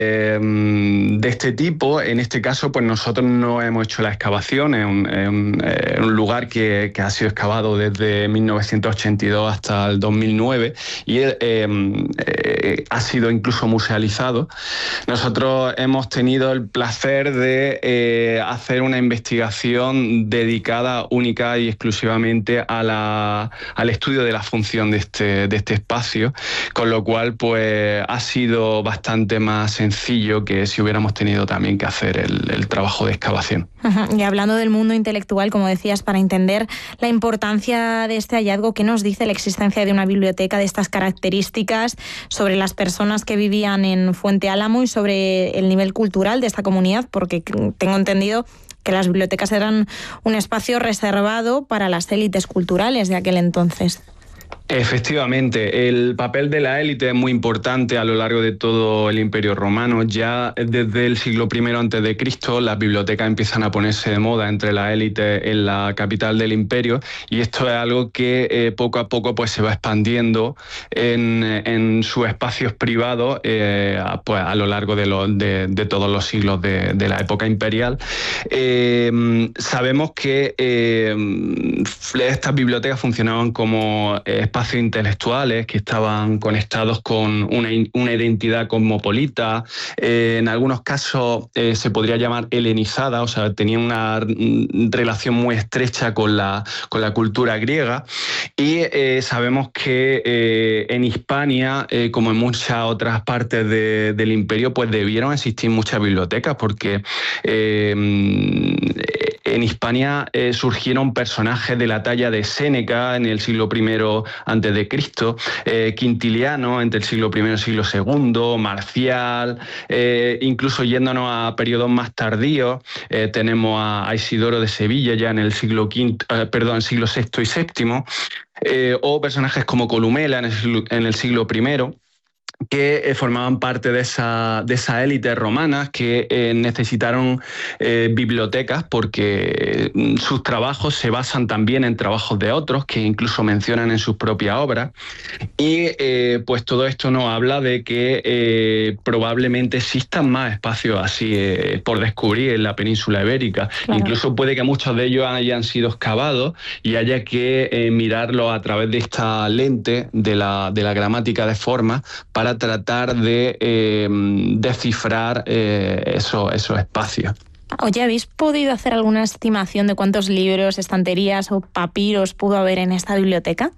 de este tipo. En este caso, pues nosotros no hemos hecho la excavación, es un lugar que ha sido excavado desde 1982 hasta el 2009 y ha sido incluso musealizado. Nosotros hemos tenido el placer de hacer una investigación dedicada única y exclusivamente al estudio de la función de este espacio, con lo cual pues ha sido bastante más sencillo que si hubiéramos tenido también que hacer el trabajo de excavación. Y hablando del mundo intelectual, como decías, para entender la importancia de este hallazgo, ¿qué nos dice la existencia de una biblioteca de estas características sobre las personas que vivían en Fuente Álamo y sobre el nivel cultural de esta comunidad? Porque tengo entendido que las bibliotecas eran un espacio reservado para las élites culturales de aquel entonces. Efectivamente, el papel de la élite es muy importante a lo largo de todo el Imperio Romano. Ya desde el siglo I a.C., las bibliotecas empiezan a ponerse de moda entre la élite en la capital del imperio, y esto es algo que poco a poco pues, se va expandiendo en sus espacios privados pues, a lo largo de todos los siglos de la época imperial. Sabemos que estas bibliotecas funcionaban como espacios intelectuales que estaban conectados con una identidad cosmopolita, en algunos casos se podría llamar helenizada, o sea, tenían una relación muy estrecha con la cultura griega, y sabemos que en Hispania, como en muchas otras partes del imperio, pues debieron existir muchas bibliotecas, porque en Hispania surgieron personajes de la talla de Séneca en el siglo I a.C., Quintiliano entre el siglo I y el siglo II, Marcial, incluso yéndonos a periodos más tardíos, tenemos a Isidoro de Sevilla ya en el siglo VI y VII, o personajes como Columela en el siglo I, que formaban parte de esa élite romana que necesitaron bibliotecas porque sus trabajos se basan también en trabajos de otros que incluso mencionan en sus propias obras, y pues todo esto nos habla de que probablemente existan más espacios así por descubrir en la península ibérica. Claro. Incluso puede que muchos de ellos hayan sido excavados y haya que mirarlos a través de esta lente de la gramática de formas para tratar de descifrar esos espacios. Oye, ¿habéis podido hacer alguna estimación de cuántos libros, estanterías o papiros pudo haber en esta biblioteca?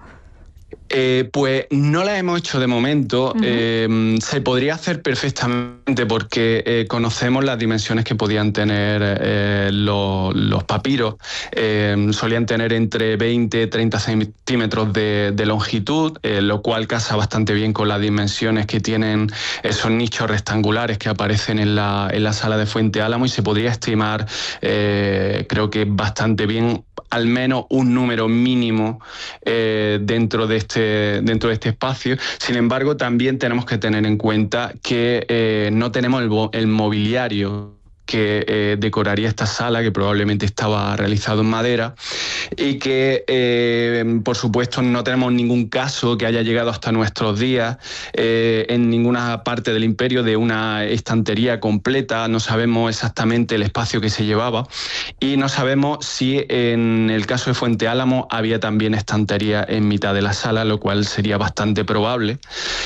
Pues no la hemos hecho de momento. Se podría hacer perfectamente porque conocemos las dimensiones que podían tener los papiros. Solían tener entre 20 y 30 centímetros de longitud, lo cual casa bastante bien con las dimensiones que tienen esos nichos rectangulares que aparecen en la sala de Fuente Álamo, y se podría estimar, creo que bastante bien, al menos un número mínimo dentro de este espacio. Sin embargo, también tenemos que tener en cuenta que no tenemos el mobiliario que decoraría esta sala, que probablemente estaba realizado en madera, y que por supuesto no tenemos ningún caso que haya llegado hasta nuestros días en ninguna parte del imperio de una estantería completa. No sabemos exactamente el espacio que se llevaba, y no sabemos si en el caso de Fuente Álamo había también estantería en mitad de la sala, lo cual sería bastante probable,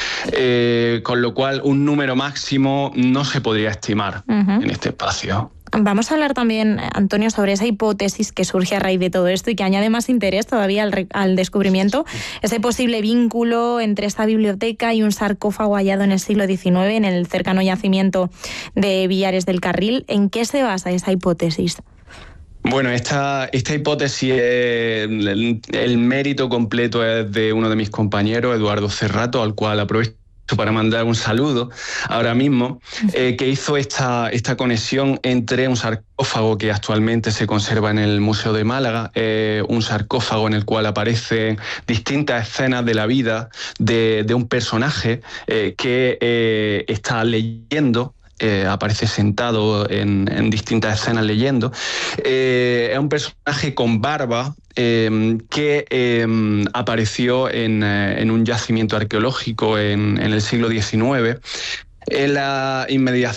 con lo cual un número máximo no se podría estimar en este espacio. Vamos a hablar también, Antonio, sobre esa hipótesis que surge a raíz de todo esto y que añade más interés todavía al descubrimiento, ese posible vínculo entre esta biblioteca y un sarcófago hallado en el siglo XIX en el cercano yacimiento de Villares del Carril. ¿En qué se basa esa hipótesis? Bueno, esta hipótesis, el mérito completo es de uno de mis compañeros, Eduardo Cerrato, al cual aprovecho para mandar un saludo ahora mismo, que hizo esta conexión entre un sarcófago que actualmente se conserva en el Museo de Málaga, un sarcófago en el cual aparecen distintas escenas de la vida de un personaje que está leyendo. Aparece sentado en distintas escenas leyendo. Es un personaje con barba que apareció en un yacimiento arqueológico en el siglo XIX. En la inmediación